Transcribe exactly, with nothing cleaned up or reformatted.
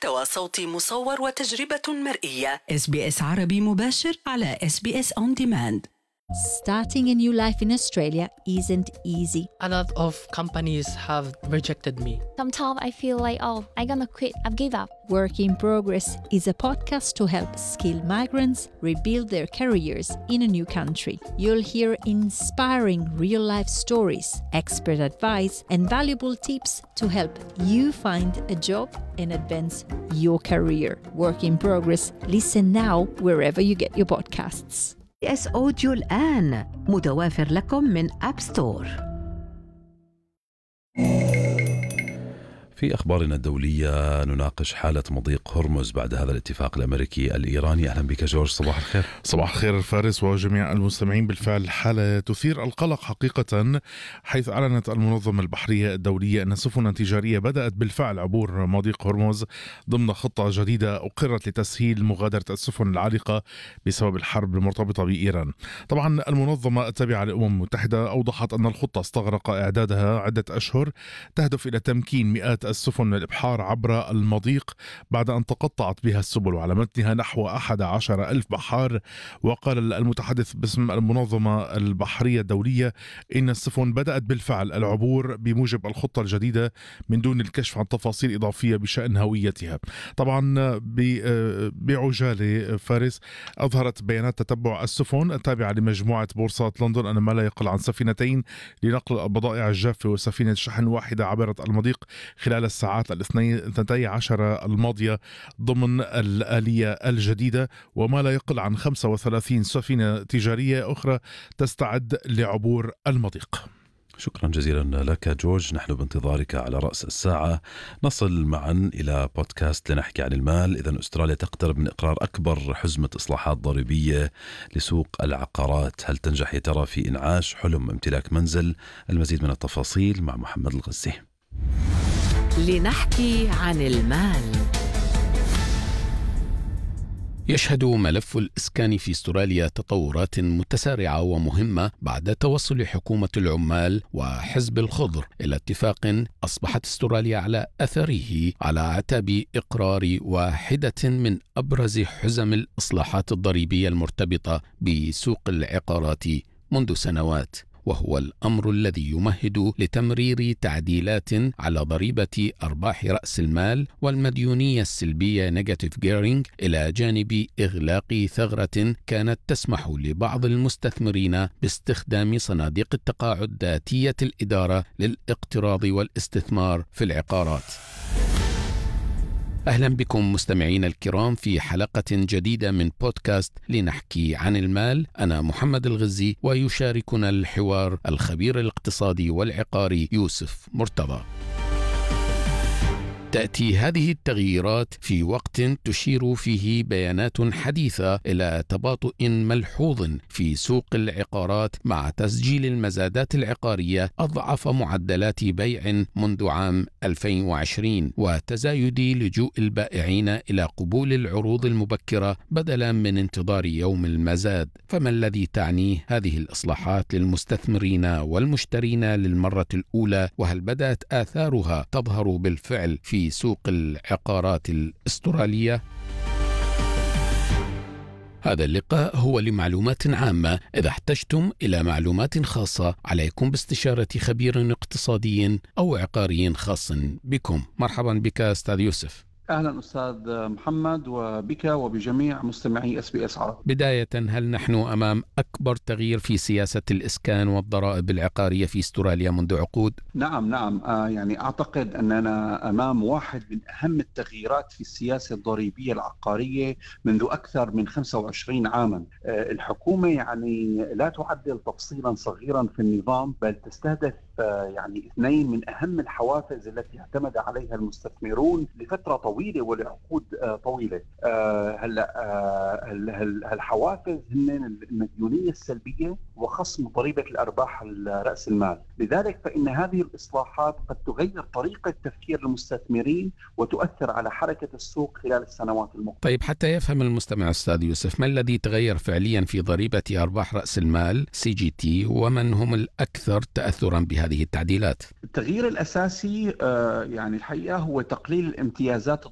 محتوى صوتي مصور وتجربة مرئية. إس بي إس عربي مباشر على إس بي إس On Demand. Starting a new life in Australia isn't easy. A lot of companies have rejected me. Sometimes I feel like, oh, I'm gonna quit, I've give up. Work in Progress is a podcast to help skilled migrants rebuild their careers in a new country. You'll hear inspiring real-life stories, expert advice, and valuable tips to help you find a job and advance your career. Work in Progress. Listen now wherever you get your podcasts. اس أوديو الآن متوافر لكم من أب ستور. في أخبارنا الدولية نناقش حالة مضيق هرمز بعد هذا الاتفاق الأمريكي الإيراني. أهلا بك جورج، صباح الخير. صباح الخير فارس وجميع المستمعين. بالفعل حالة تثير القلق حقيقة، حيث أعلنت المنظمة البحرية الدولية أن سفن تجارية بدأت بالفعل عبور مضيق هرمز ضمن خطة جديدة أقرت لتسهيل مغادرة السفن العالقة بسبب الحرب المرتبطة بإيران. طبعا المنظمة التابعة للأمم المتحدة أوضحت أن الخطة استغرق إعدادها عدة أشهر، تهدف إلى تمكين مئات السفن من الإبحار عبر المضيق بعد أن تقطعت بها السبل، وعلى متنها نحو أحد عشر ألف بحار. وقال المتحدث باسم المنظمة البحرية الدولية إن السفن بدأت بالفعل العبور بموجب الخطة الجديدة من دون الكشف عن تفاصيل إضافية بشأن هويتها. طبعا بعجالة فارس، أظهرت بيانات تتبع السفن التابعة لمجموعة بورصات لندن أن ما لا يقل عن سفينتين لنقل البضائع الجافة وسفينة شحن واحدة عبرت المضيق خلال الساعات الاثنتي عشر الماضية ضمن الآلية الجديدة، وما لا يقل عن خمسة وثلاثين سفينة تجارية أخرى تستعد لعبور المضيق. شكرا جزيلا لك جورج، نحن بانتظارك على رأس الساعة. نصل معا إلى بودكاست لنحكي عن المال. إذن أستراليا تقترب من إقرار أكبر حزمة إصلاحات ضريبية لسوق العقارات. هل تنجح يا ترى في إنعاش حلم امتلاك منزل؟ المزيد من التفاصيل مع محمد الغزي. لنحكي عن المال. يشهد ملف الإسكان في استراليا تطورات متسارعة ومهمة بعد توصل حكومة العمال وحزب الخضر إلى اتفاق أصبحت استراليا على أثره على أعتاب إقرار واحدة من أبرز حزم الإصلاحات الضريبية المرتبطة بسوق العقارات منذ سنوات، وهو الأمر الذي يمهد لتمرير تعديلات على ضريبة أرباح رأس المال والمديونية السلبية نيجاتيف جيرينج، إلى جانب إغلاق ثغرة كانت تسمح لبعض المستثمرين باستخدام صناديق التقاعد ذاتية الإدارة للاقتراض والاستثمار في العقارات. أهلا بكم مستمعين الكرام في حلقة جديدة من بودكاست لنحكي عن المال. أنا محمد الغزي، ويشاركنا الحوار الخبير الاقتصادي والعقاري يوسف مرتضى. تأتي هذه التغييرات في وقت تشير فيه بيانات حديثة إلى تباطؤ ملحوظ في سوق العقارات مع تسجيل المزادات العقارية أضعف معدلات بيع منذ عام ألفين وعشرين، وتزايد لجوء البائعين إلى قبول العروض المبكرة بدلا من انتظار يوم المزاد. فما الذي تعنيه هذه الإصلاحات للمستثمرين والمشترين للمرة الأولى؟ وهل بدأت آثارها تظهر بالفعل في في سوق العقارات الأسترالية؟ هذا اللقاء هو لمعلومات عامة. إذا احتجتم إلى معلومات خاصة عليكم باستشارة خبير اقتصادي أو عقاري خاص بكم. مرحبا بك أستاذ يوسف. أهلا أستاذ محمد، وبك وبجميع مستمعي إس بي إس عربي. بداية، هل نحن أمام أكبر تغيير في سياسة الإسكان والضرائب العقارية في استراليا منذ عقود؟ نعم نعم آه يعني أعتقد أننا أمام واحد من أهم التغييرات في السياسة الضريبية العقارية منذ أكثر من خمسة وعشرين عاما. آه الحكومة يعني لا تعدل تفصيلا صغيرا في النظام، بل تستهدف آه يعني اثنين من أهم الحوافز التي اعتمد عليها المستثمرون لفترة طويلة ولعقود آه طويلة. آه هلا آه الحوافز هن المديونية السلبية وخصم ضريبة الأرباح رأس المال. لذلك فإن هذه الإصلاحات قد تغير طريقة تفكير المستثمرين وتؤثر على حركة السوق خلال السنوات المقبلة. طيب، حتى يفهم المستمع أستاذ يوسف، ما الذي تغير فعليا في ضريبة أرباح رأس المال سي جي تي، ومن هم الأكثر تأثرا بهذه التعديلات؟ التغيير الأساسي آه يعني الحقيقة هو تقليل الامتيازات